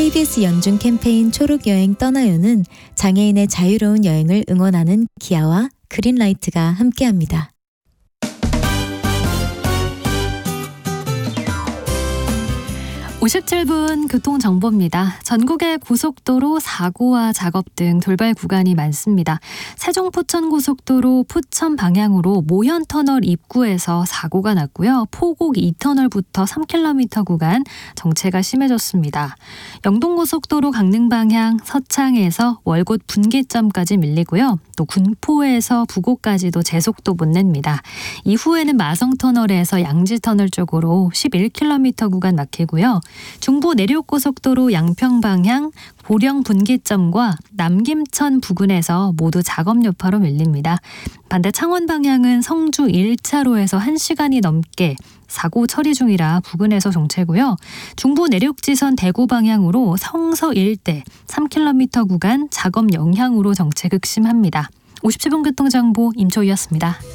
KBS 연중 캠페인 초록여행 떠나요는 장애인의 자유로운 여행을 응원하는 기아와 그린라이트가 함께합니다. (57분) 교통정보입니다. 전국의 고속도로 사고와 작업 등 돌발 구간이 많습니다. 세종 포천고속도로 포천 방향으로 모현터널 입구에서 사고가 났고요. 포곡 2터널부터 3km 구간 정체가 심해졌습니다. 영동고속도로 강릉 방향 서창에서 월곶 분기점까지 밀리고요. 또 군포에서 부곡까지도 제속도 못 냅니다. 이후에는 마성터널에서 양지터널 쪽으로 11km 구간 막히고요. 중부 내륙고속도로 양평 방향 보령 분기점과 남김천 부근에서 모두 작업 여파로 밀립니다. 반대 창원 방향은 성주 1차로에서 1시간이 넘게 사고 처리 중이라 부근에서 정체고요. 중부 내륙지선 대구 방향으로 성서 일대 3km 구간 작업 영향으로 정체 극심합니다. 57분 교통정보 임초희였습니다.